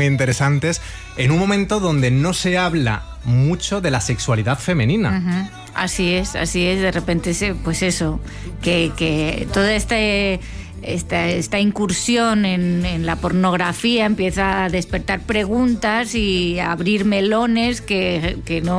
muy interesantes, en un momento donde no se habla mucho de la sexualidad femenina. Uh-huh. Así es, de repente, pues eso, que todo esta incursión en la pornografía empieza a despertar preguntas y a abrir melones que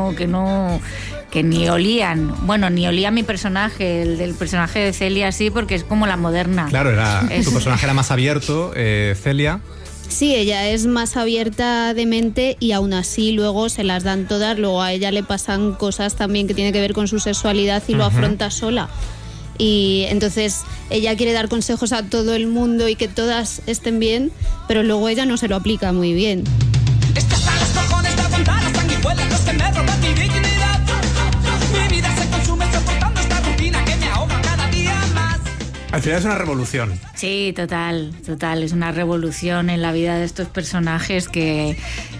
ni olían. Bueno, ni olía mi personaje, el del personaje de Celia sí, porque es como la moderna. Claro, tu personaje era más abierto, Celia. Sí, ella es más abierta de mente y aún así luego se las dan todas. Luego a ella le pasan cosas también que tienen que ver con su sexualidad y lo afronta sola. Y entonces ella quiere dar consejos a todo el mundo y que todas estén bien, pero luego ella no se lo aplica muy bien. Estás a los cojones de aguantar las sanguijuelas, los que me roban mi dignidad. Mi vida se consume soportando esta rutina que me ahoga cada día más. Al final es una revolución. Sí, total. Es una revolución en la vida de estos personajes que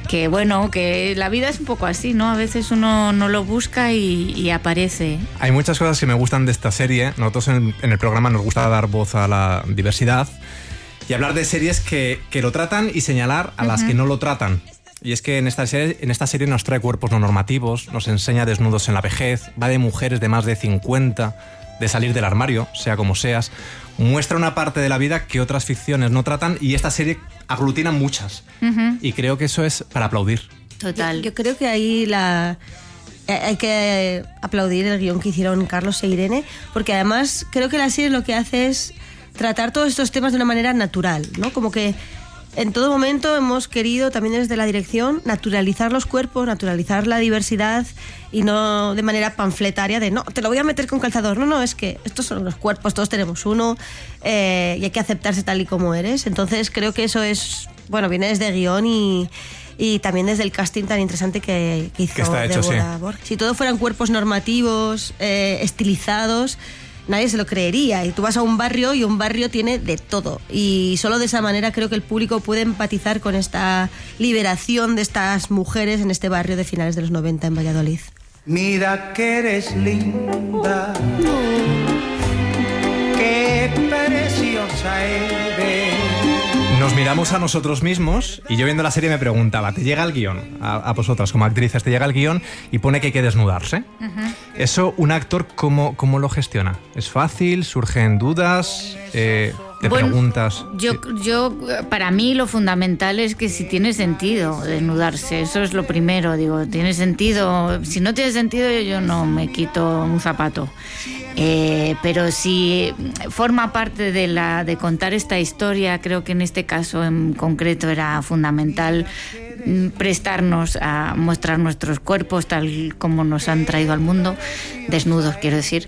la vida es un poco así, ¿no? A veces uno no lo busca y aparece. Hay muchas cosas que me gustan de esta serie. Nosotros en el programa nos gusta dar voz a la diversidad y hablar de series que lo tratan y señalar a las que no lo tratan. Y es que en esta serie nos trae cuerpos no normativos, nos enseña desnudos en la vejez, va de mujeres de más de 50, de salir del armario, sea como seas. Muestra una parte de la vida que otras ficciones no tratan y esta serie aglutina muchas. Y creo que eso es para aplaudir. Total. Yo creo que ahí hay que aplaudir el guión que hicieron Carlos e Irene, porque además creo que la serie lo que hace es tratar todos estos temas de una manera natural, ¿no? Como que en todo momento hemos querido, también desde la dirección, naturalizar los cuerpos, naturalizar la diversidad y no de manera panfletaria de no, te lo voy a meter con calzador. No, es que estos son los cuerpos, todos tenemos uno y hay que aceptarse tal y como eres. Entonces creo que eso es, viene desde guión y también desde el casting tan interesante que hizo Débora Borg. Si todo fueran cuerpos normativos, estilizados, nadie se lo creería. Y tú vas a un barrio y un barrio tiene de todo. Y solo de esa manera creo que el público puede empatizar con esta liberación de estas mujeres en este barrio de finales de los 90 en Valladolid. Mira que eres linda, qué preciosa eres. Nos miramos a nosotros mismos y yo viendo la serie me preguntaba, ¿te llega el guión? A vosotras como actrices, ¿te llega el guión y pone que hay que desnudarse? ¿Eso un actor cómo lo gestiona? ¿Es fácil? ¿Surgen dudas? ¿Te preguntas? Yo, para mí lo fundamental es que si tiene sentido desnudarse, eso es lo primero, digo, tiene sentido. Si no tiene sentido yo no me quito un zapato. Pero si forma parte de contar esta historia, creo que en este caso en concreto era fundamental prestarnos a mostrar nuestros cuerpos tal como nos han traído al mundo, desnudos quiero decir,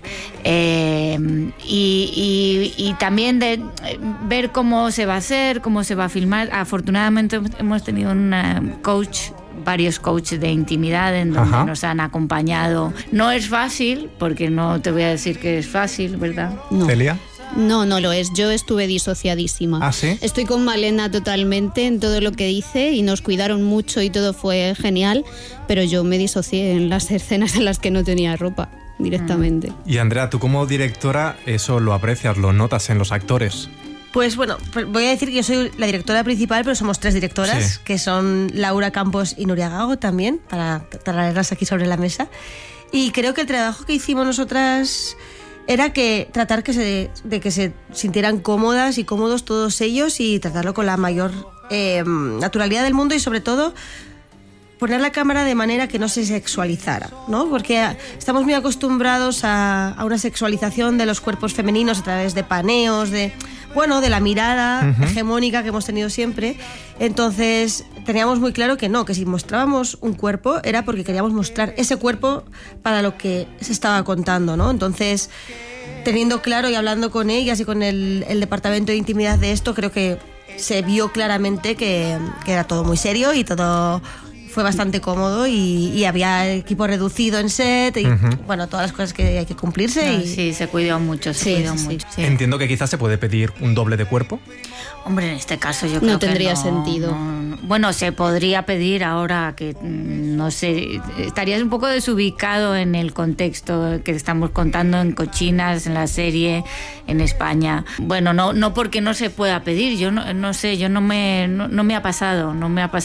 y también de ver cómo se va a hacer, cómo se va a filmar. Afortunadamente hemos tenido varios coaches de intimidad en donde nos han acompañado. No es fácil, porque no te voy a decir que es fácil, ¿verdad? No. ¿Celia? No lo es. Yo estuve disociadísima. ¿Ah, sí? Estoy con Malena totalmente en todo lo que dice y nos cuidaron mucho y todo fue genial, pero yo me disocié en las escenas en las que no tenía ropa directamente. Y Andrea, tú como directora eso lo aprecias, lo notas en los actores. Pues voy a decir que yo soy la directora principal, pero somos 3 directoras, que son Laura Campos y Nuria Gago también, para traerlas aquí sobre la mesa. Y creo que el trabajo que hicimos nosotras era tratar de que se sintieran cómodas y cómodos todos ellos y tratarlo con la mayor naturalidad del mundo y sobre todo poner la cámara de manera que no se sexualizara, ¿no? Porque estamos muy acostumbrados a una sexualización de los cuerpos femeninos a través de paneos, de la mirada hegemónica que hemos tenido siempre. Entonces teníamos muy claro que si mostrábamos un cuerpo era porque queríamos mostrar ese cuerpo para lo que se estaba contando, ¿no? Entonces, teniendo claro y hablando con ellas y con el departamento de intimidad de esto, creo que se vio claramente que era todo muy serio y todo fue bastante cómodo y había equipo reducido en set y todas las cosas que hay que cumplirse. Sí, se cuidó mucho, mucho. Sí. Entiendo que quizás se puede pedir un doble de cuerpo. Hombre, en este caso yo creo no tendría que sentido. Bueno, se podría pedir ahora que, no sé, estarías un poco desubicado en el contexto que estamos contando en Cochinas, en la serie, en España. Bueno, no porque no se pueda pedir, yo no sé, no me ha pasado